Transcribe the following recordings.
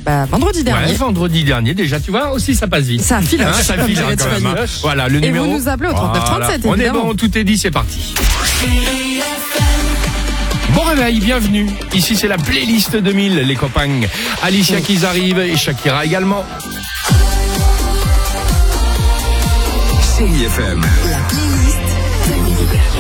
vendredi dernier. Ouais, vendredi dernier, déjà, tu vois, aussi ça passe vite. Ça file, ça file quand même. Hein. Voilà, le numéro. Et vous nous appelez au 3937, On est évidemment. bon, tout est dit, c'est parti. Bon réveil, bienvenue. Ici, c'est la playlist 2000, les copains. Alicia qui arrive et Shakira également. Chérie FM. La playlist 2000.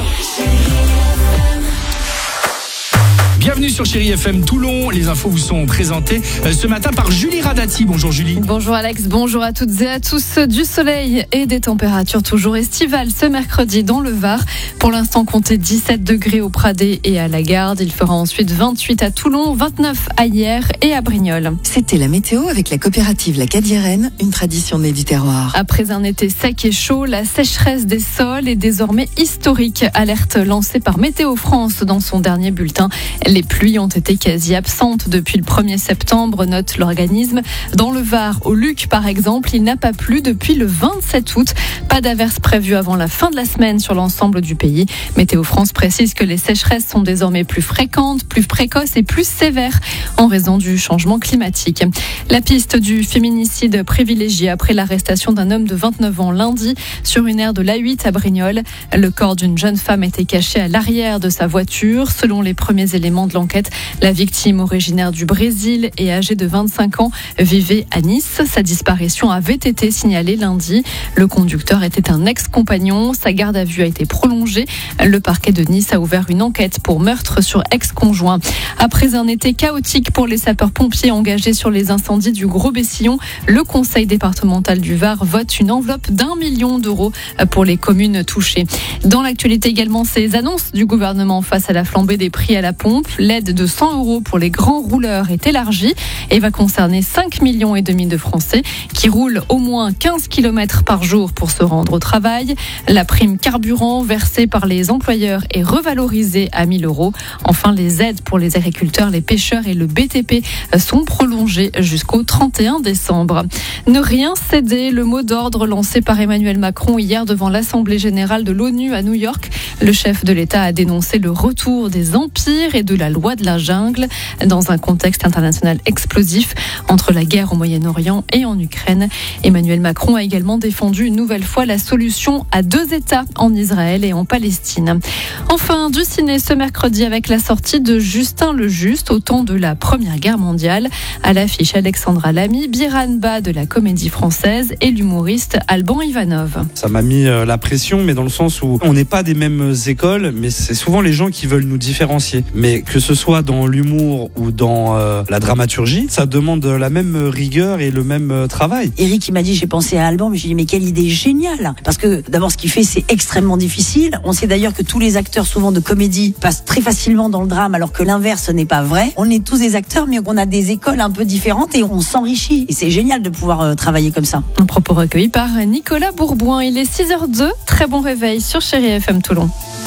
Bienvenue sur Chérie FM Toulon. Les infos vous sont présentées ce matin par Julie Radati. Bonjour Julie. Bonjour Alex, bonjour à toutes et à tous. Du soleil et des températures toujours estivales ce mercredi dans le Var. Pour l'instant, comptez 17 degrés au Pradé et à la Garde. Il fera ensuite 28 à Toulon, 29 à Hyères et à Brignoles. C'était la météo avec la coopérative La Cadiérenne, une tradition née du terroir. Après un été sec et chaud, la sécheresse des sols est désormais historique. Alerte lancée par Météo France dans son dernier bulletin. Les pluies ont été quasi absentes depuis le 1er septembre, note l'organisme. Dans le Var, au Luc par exemple, il n'a pas plu depuis le 27 août. Pas d'averses prévues avant la fin de la semaine sur l'ensemble du pays. Météo France précise que les sécheresses sont désormais plus fréquentes, plus précoces et plus sévères en raison du changement climatique. La piste du féminicide privilégiée après l'arrestation d'un homme de 29 ans lundi sur une aire de l'A8 à Brignoles. Le corps d'une jeune femme était caché à l'arrière de sa voiture. Selon les premiers éléments de l'enquête, la victime, originaire du Brésil et âgée de 25 ans, vivait à Nice. Sa disparition avait été signalée lundi. Le conducteur était un ex-compagnon. Sa garde à vue a été prolongée. Le parquet de Nice a ouvert une enquête pour meurtre sur ex-conjoint. Après un été chaotique pour les sapeurs-pompiers engagés sur les incendies du Gros-Bessillon, le conseil départemental du Var vote une enveloppe d'1 million d'euros pour les communes touchées. Dans l'actualité également, ces annonces du gouvernement face à la flambée des prix à la pompe. L'aide de 100 euros pour les grands rouleurs est élargie et va concerner 5,5 millions de Français qui roulent au moins 15 km par jour pour se rendre au travail. La prime carburant versée par les employeurs est revalorisée à 1 000 euros. Enfin, les aides pour les agriculteurs, les pêcheurs et le BTP sont prolongées jusqu'au 31 décembre. Ne rien céder, le mot d'ordre lancé par Emmanuel Macron hier devant l'Assemblée générale de l'ONU à New York. Le chef de l'État a dénoncé le retour des empires et de la loi de la jungle dans un contexte international explosif entre la guerre au Moyen-Orient et en Ukraine. Emmanuel Macron a également défendu une nouvelle fois la solution à 2 États en Israël et en Palestine. Enfin, du ciné ce mercredi avec la sortie de Justin le Juste au temps de la Première Guerre mondiale. À l'affiche, Alexandra Lamy, Biran Ba de la Comédie Française et l'humoriste Alban Ivanov. Ça m'a mis la pression, mais dans le sens où on n'est pas des mêmes écoles, mais c'est souvent les gens qui veulent nous différencier. Mais que ce soit dans l'humour ou dans la dramaturgie, ça demande la même rigueur et le même travail. Eric, il m'a dit, j'ai pensé à Alban, mais j'ai dit, mais quelle idée géniale. Parce que d'abord, ce qu'il fait, c'est extrêmement difficile. On sait d'ailleurs que tous les acteurs, souvent de comédie, passent très facilement dans le drame, alors que l'inverse n'est pas vrai. On est tous des acteurs, mais on a des écoles un peu différentes et on s'enrichit. Et c'est génial de pouvoir travailler comme ça. Un propos recueilli par Nicolas Bourboin. Il est 6h02. Très bon réveil sur Chérie FM Toulon.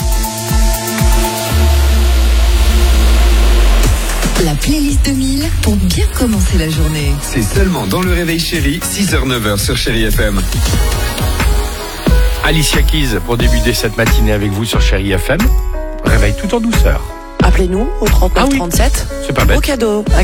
La playlist 2000 pour bien commencer la journée. C'est seulement dans le réveil chéri, 6h-9h sur Chérie FM. Alicia Keys pour débuter cette matinée avec vous sur Chérie FM. Réveil tout en douceur. Appelez-nous au 39 37. C'est pas bête. Au cadeau.